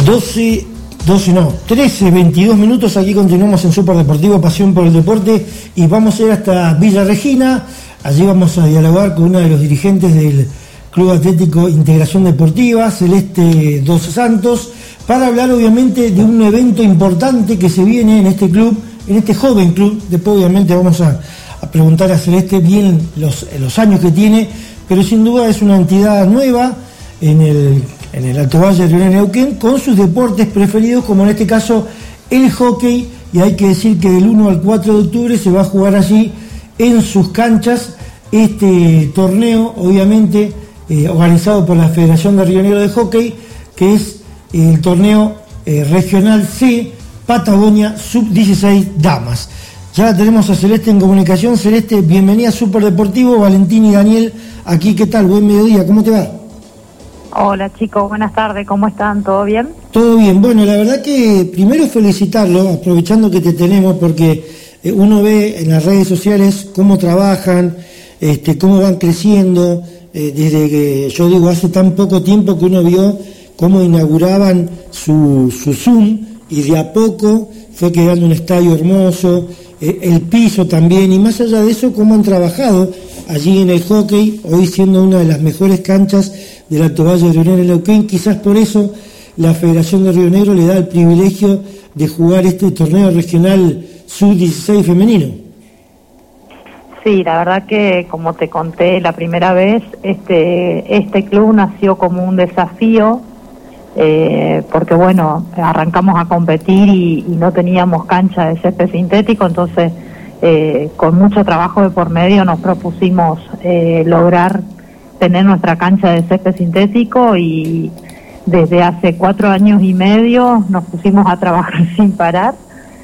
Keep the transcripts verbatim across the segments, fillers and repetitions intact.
doce, doce no, trece, veintidós minutos, aquí continuamos en Super Deportivo, pasión por el deporte, y vamos a ir hasta Villa Regina. Allí vamos a dialogar con uno de los dirigentes del Club Atlético Integración Deportiva, Celeste Dos Santos, para hablar obviamente de un evento importante que se viene en este club, en este joven club. Después obviamente vamos a, a preguntar a Celeste bien los, los años que tiene, pero sin duda es una entidad nueva en el, en el Alto Valle de Río Negro, Neuquén, con sus deportes preferidos, como en este caso el hockey, y hay que decir que del uno al cuatro de octubre se va a jugar allí en sus canchas este torneo, obviamente eh, organizado por la Federación de Río Negro de Hockey, que es el torneo eh, regional C Patagonia sub dieciséis Damas. Ya la tenemos a Celeste en comunicación. Celeste, bienvenida a Super Deportivo. Valentín y Daniel aquí, ¿qué tal? Buen mediodía, ¿cómo te va? Hola chicos, buenas tardes, ¿cómo están? ¿Todo bien? Todo bien. Bueno, la verdad que primero felicitarlo, aprovechando que te tenemos, porque eh, uno ve en las redes sociales cómo trabajan, este, cómo van creciendo, eh, desde que, yo digo, hace tan poco tiempo que uno vio cómo inauguraban su, su Zoom, y de a poco fue quedando un estadio hermoso, eh, el piso también, y más allá de eso, cómo han trabajado allí en el hockey, hoy siendo una de las mejores canchas del Alto Valle de Río Negro, Neuquén. Quizás por eso la Federación de Río Negro le da el privilegio de jugar este torneo regional sub dieciséis femenino. Sí, la verdad que, como te conté la primera vez, este, este club nació como un desafío, eh, porque bueno, arrancamos a competir y, y no teníamos cancha de césped sintético, entonces eh, con mucho trabajo de por medio nos propusimos eh, lograr tener nuestra cancha de césped sintético, y desde hace cuatro años y medio nos pusimos a trabajar sin parar.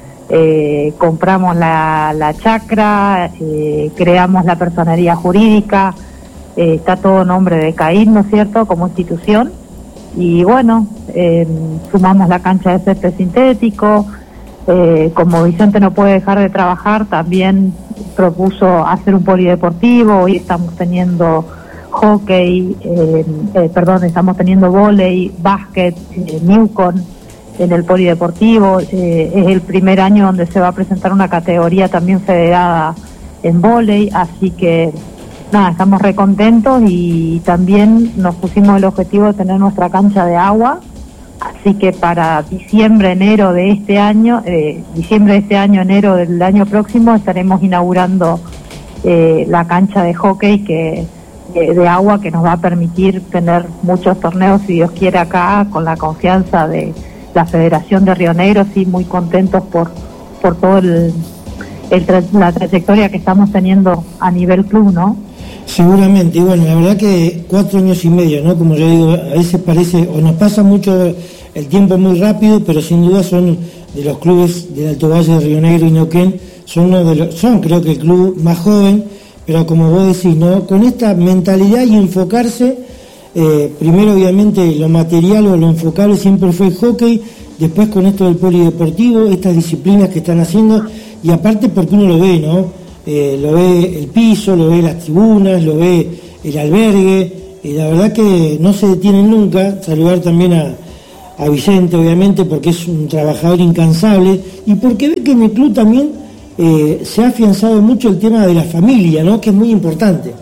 Eh, compramos la, la chacra, eh, creamos la personería jurídica, eh, está todo nombre de CAIN, ¿no es cierto?, como institución, y bueno, eh, sumamos la cancha de césped sintético. Eh, como Vicente no puede dejar de trabajar, también propuso hacer un polideportivo. Hoy estamos teniendo hockey, eh, eh, perdón, estamos teniendo vóley, básquet, eh, Newcon en el polideportivo. Eh, es el primer año donde se va a presentar una categoría también federada en vóley, así que nada, estamos re contentos, y también nos pusimos el objetivo de tener nuestra cancha de agua, así que para diciembre, enero de este año, eh, diciembre de este año, enero del año próximo, estaremos inaugurando eh, la cancha de hockey que de, de agua, que nos va a permitir tener muchos torneos, si Dios quiere, acá, con la confianza de la Federación de Río Negro. Sí, muy contentos por por todo el, el tra la trayectoria que estamos teniendo a nivel club, ¿no? Seguramente, y bueno, la verdad que cuatro años y medio, ¿no? Como yo digo, a veces parece, o nos pasa mucho el tiempo muy rápido, pero sin duda son de los clubes del Alto Valle de Río Negro y Neuquén, son uno de los, son creo que el club más joven, pero como vos decís, ¿no? Con esta mentalidad y enfocarse, eh, primero obviamente lo material o lo enfocable siempre fue el hockey, después con esto del polideportivo, estas disciplinas que están haciendo, y aparte porque uno lo ve, ¿no? Eh, lo ve el piso, lo ve las tribunas, lo ve el albergue, y la verdad que no se detienen nunca. Saludar también a, a Vicente, obviamente, porque es un trabajador incansable, y porque ve que en el club también eh, se ha afianzado mucho el tema de la familia, ¿no?, que es muy importante.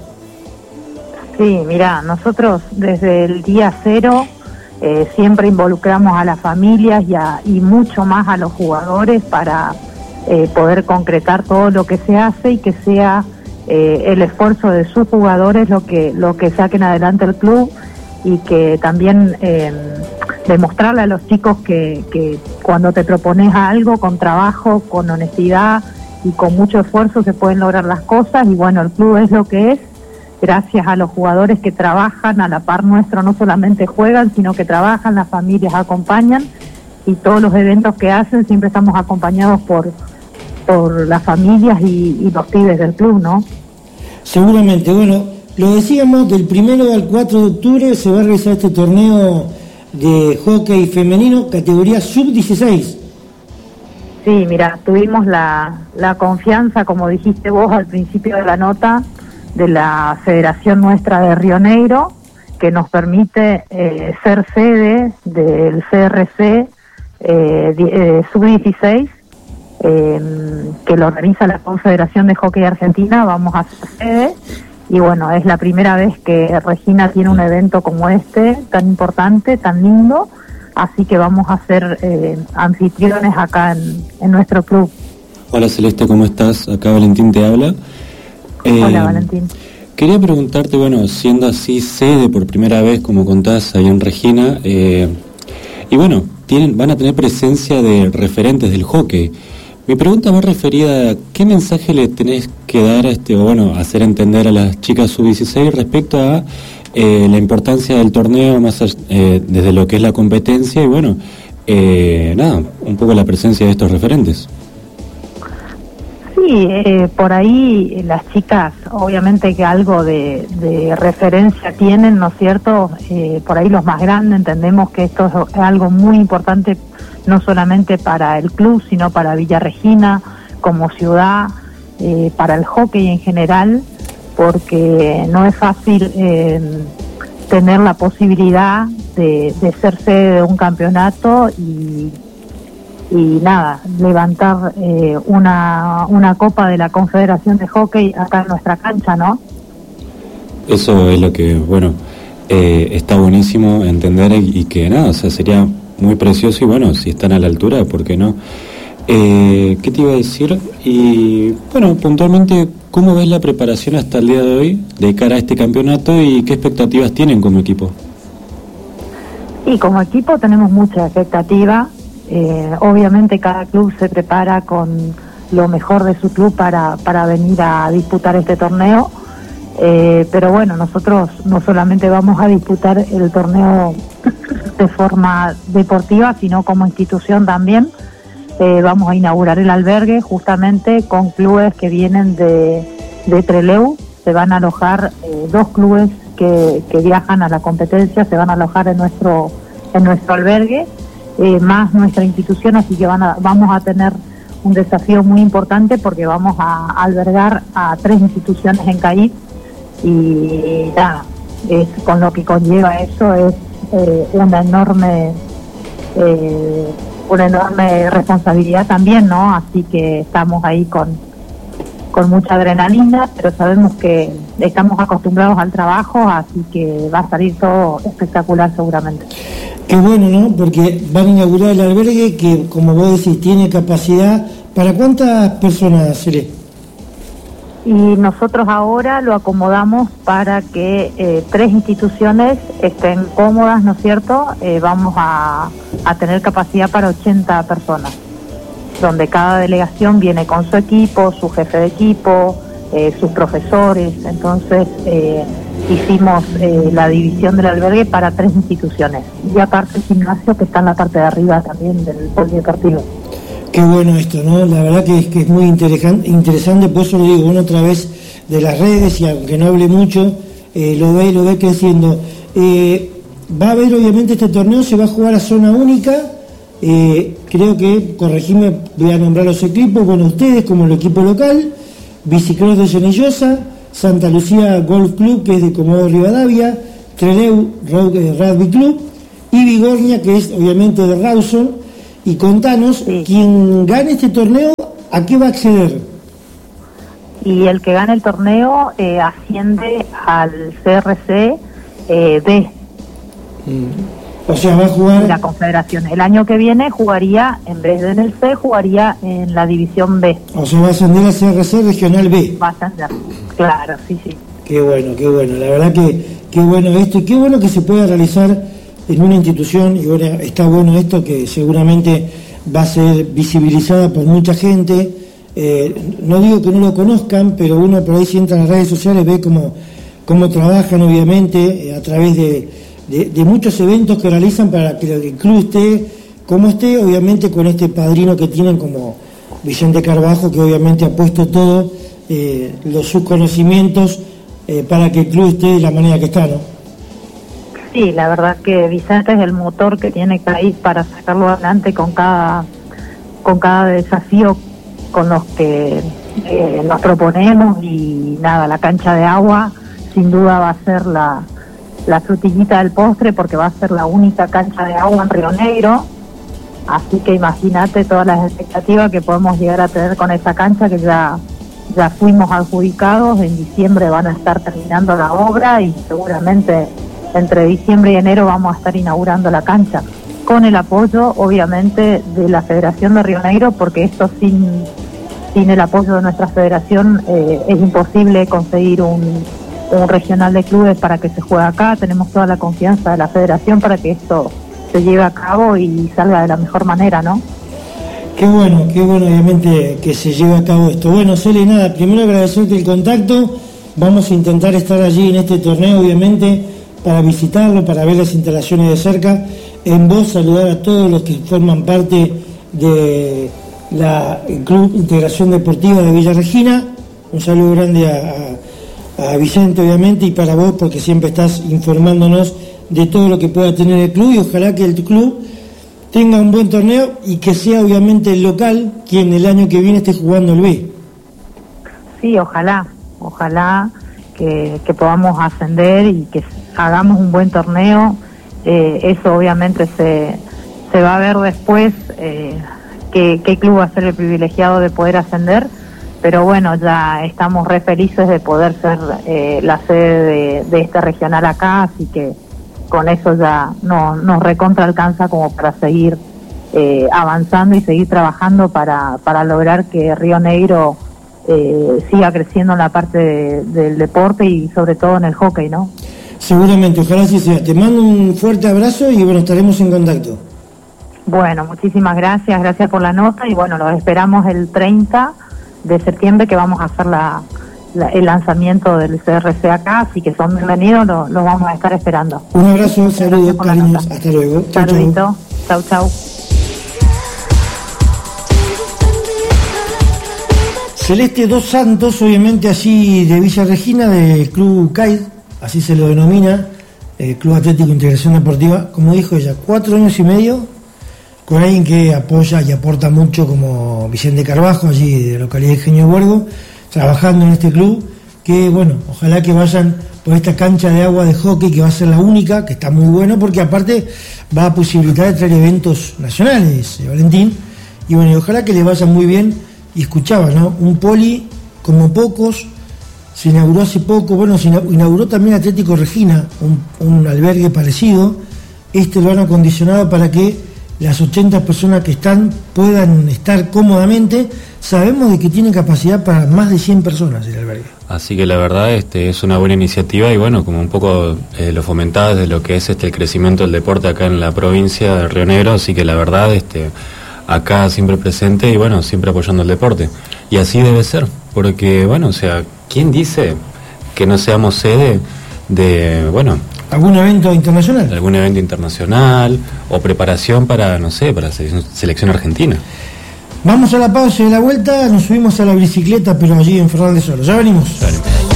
Sí, mira, nosotros desde el día cero eh, siempre involucramos a las familias y, a, y mucho más a los jugadores para Eh, poder concretar todo lo que se hace, y que sea eh, el esfuerzo de sus jugadores lo que lo que saquen adelante el club, y que también eh, demostrarle a los chicos que, que cuando te propones algo con trabajo, con honestidad y con mucho esfuerzo se pueden lograr las cosas. Y bueno, el club es lo que es gracias a los jugadores que trabajan a la par nuestro, no solamente juegan, sino que trabajan, las familias acompañan, y todos los eventos que hacen siempre estamos acompañados por por las familias y, y los pibes del club, ¿no? Seguramente. Bueno, lo decíamos, del primero al cuatro de octubre se va a realizar este torneo de hockey femenino, categoría sub dieciséis. Sí, mira, tuvimos la, la confianza, como dijiste vos al principio de la nota, de la Federación nuestra de Río Negro, que nos permite eh, ser sede del C R C eh, eh, sub dieciséis, eh, que lo organiza la Confederación de Hockey Argentina. Vamos a ser sede, y bueno, es la primera vez que Regina tiene un evento como este, tan importante, tan lindo, así que vamos a ser eh, anfitriones acá en, en nuestro club. Hola Celeste, ¿cómo estás? Acá Valentín te habla. Eh, Hola Valentín. Quería preguntarte, bueno, siendo así sede por primera vez, como contás, ahí en Regina, eh, y bueno, tienen, van a tener presencia de referentes del hockey. Mi pregunta va referida a qué mensaje le tenés que dar, a este, o bueno, hacer entender a las chicas sub dieciséis respecto a eh, la importancia del torneo, más allá, eh, desde lo que es la competencia, y bueno, eh, nada, un poco la presencia de estos referentes. Sí, eh, por ahí las chicas, obviamente que algo de, de referencia tienen, ¿no es cierto? Eh, por ahí los más grandes entendemos que esto es algo muy importante, no solamente para el club, sino para Villa Regina como ciudad, eh, para el hockey en general, porque no es fácil eh, tener la posibilidad de, de ser sede de un campeonato y y nada, levantar eh, una una copa de la Confederación de Hockey acá en nuestra cancha, ¿no? Eso es lo que, bueno, eh, está buenísimo entender, y, y que nada, o sea, sería muy precioso, y bueno, si están a la altura, ¿por qué no? Eh, ¿Qué te iba a decir? Y bueno, puntualmente, ¿cómo ves la preparación hasta el día de hoy de cara a este campeonato y qué expectativas tienen como equipo? Y como equipo tenemos mucha expectativa. Eh, obviamente cada club se prepara con lo mejor de su club para, para venir a disputar este torneo, eh, pero bueno, nosotros no solamente vamos a disputar el torneo de forma deportiva, sino como institución también. Eh, vamos a inaugurar el albergue justamente con clubes que vienen de, de Trelew. Se van a alojar eh, dos clubes que, que viajan a la competencia, se van a alojar en nuestro, en nuestro albergue. Eh, más nuestra institución, así que van a, vamos a tener un desafío muy importante porque vamos a albergar a tres instituciones en Caí, y nada, es, con lo que conlleva eso es eh, una enorme eh, una enorme responsabilidad también, ¿no? Así que estamos ahí con con mucha adrenalina, pero sabemos que estamos acostumbrados al trabajo, así que va a salir todo espectacular seguramente. Qué bueno, ¿no? Porque van a inaugurar el albergue que, como vos decís, tiene capacidad. ¿Para cuántas personas, Cele? Y nosotros ahora lo acomodamos para que eh, tres instituciones estén cómodas, ¿no es cierto? Eh, vamos a, a tener capacidad para ochenta personas, donde cada delegación viene con su equipo, su jefe de equipo, eh, sus profesores. Entonces eh, hicimos eh, la división del albergue para tres instituciones, y aparte el gimnasio que está en la parte de arriba también del polideportivo. Qué bueno esto, ¿no? La verdad que es, que es muy interesante, interesante, por eso lo digo una otra vez de las redes, y aunque no hable mucho, eh, lo ve lo ve creciendo. Eh, va a haber, obviamente, este torneo se va a jugar a zona única. Eh, creo que, corregime, voy a nombrar los equipos, bueno, ustedes como el equipo local, Bicicross de Cenillosa, Santa Lucía Golf Club, que es de Comodoro Rivadavia, Trelew Rugby Club, y Vigornia, que es obviamente de Rawson. Y contanos, sí, quien gane este torneo, ¿a qué va a acceder? Y el que gane el torneo eh, asciende al C R C eh, B. Mm. O sea, va a jugar... La Confederación. El año que viene jugaría, en vez de en el C, jugaría en la División B. O sea, va a ascender al C R C Regional B. Va a ascender, claro, sí, sí. Qué bueno, qué bueno. La verdad que qué bueno esto, y qué bueno que se pueda realizar en una institución, y ahora está bueno esto, que seguramente va a ser visibilizada por mucha gente. Eh, no digo que no lo conozcan, pero uno por ahí, si entra en las redes sociales, ve cómo, cómo trabajan, obviamente, eh, a través de, de, de muchos eventos que realizan para que el club esté como esté, obviamente con este padrino que tienen como Vicente Carbajo, que obviamente ha puesto todo eh, los sus conocimientos eh, para que el club esté de la manera que está, ¿no? Sí, la verdad que Vicente es el motor que tiene Caí para sacarlo adelante con cada con cada desafío con los que eh, nos proponemos, y nada, la cancha de agua sin duda va a ser la la frutillita del postre, porque va a ser la única cancha de agua en Río Negro. Así que imagínate todas las expectativas que podemos llegar a tener con esa cancha, que ya, ya fuimos adjudicados. En diciembre van a estar terminando la obra y seguramente entre diciembre y enero vamos a estar inaugurando la cancha, con el apoyo obviamente de la Federación de Río Negro, porque esto sin, sin el apoyo de nuestra federación eh, es imposible conseguir un, un regional de clubes para que se juegue acá. Tenemos toda la confianza de la federación para que esto se lleve a cabo y salga de la mejor manera, ¿no? Qué bueno, qué bueno obviamente que se lleve a cabo esto. Bueno, Cele, nada, primero agradecerte el contacto. Vamos a intentar estar allí en este torneo, obviamente, para visitarlo, para ver las instalaciones de cerca. En vos saludar a todos los que forman parte de la Club Integración Deportiva de Villa Regina. Un saludo grande a, a, a Vicente, obviamente, y para vos, porque siempre estás informándonos de todo lo que pueda tener el club, y ojalá que el club tenga un buen torneo y que sea obviamente el local quien el año que viene esté jugando el B. Sí, ojalá, ojalá que, que podamos ascender y que hagamos un buen torneo. Eh, eso obviamente se, se va a ver después, eh, qué, qué club va a ser el privilegiado de poder ascender, pero bueno, ya estamos re felices de poder ser eh, la sede de, de este regional acá, así que con eso ya no, nos recontra alcanza como para seguir eh, avanzando y seguir trabajando para, para lograr que Río Negro eh, siga creciendo en la parte de, del deporte y sobre todo en el hockey, ¿no? Seguramente, ojalá así sea. Te mando un fuerte abrazo y bueno, estaremos en contacto. Bueno, muchísimas gracias, gracias por la nota y bueno, los esperamos el treinta de septiembre que vamos a hacer la, la, el lanzamiento del C R C acá, así que son bienvenidos, los lo vamos a estar esperando. Un abrazo, saludos, cariños, hasta luego. Chau, saludito, chau, chau. Celeste Dos Santos, obviamente así de Villa Regina, del Club C A I D, así se lo denomina, el Club Atlético Integración Deportiva, como dijo ella, cuatro años y medio, con alguien que apoya y aporta mucho como Vicente Carbajo, allí de la localidad de Ingenio Huergo, trabajando en este club, que bueno, ojalá que vayan por esta cancha de agua de hockey, que va a ser la única, que está muy bueno, porque aparte va a posibilitar de traer eventos nacionales, eh, Valentín, y bueno, y ojalá que le vaya muy bien. Y escuchaba, ¿no? Un poli como pocos, se inauguró hace poco, bueno, se inauguró también Atlético Regina, un, un albergue parecido. Este lo han acondicionado para que las ochenta personas que están puedan estar cómodamente. Sabemos de que tiene capacidad para más de cien personas el albergue. Así que la verdad este es una buena iniciativa y bueno, como un poco eh, lo fomentaba desde lo que es este el crecimiento del deporte acá en la provincia de Río Negro, así que la verdad este acá siempre presente y bueno, siempre apoyando el deporte. Y así debe ser, porque bueno, o sea, ¿quién dice que no seamos sede de, bueno... ¿Algún evento internacional? Algún evento internacional o preparación para, no sé, para selección, selección argentina. Vamos a la pausa y a la vuelta nos subimos a la bicicleta, pero allí en Fernández Oro. Ya venimos. Ya venimos.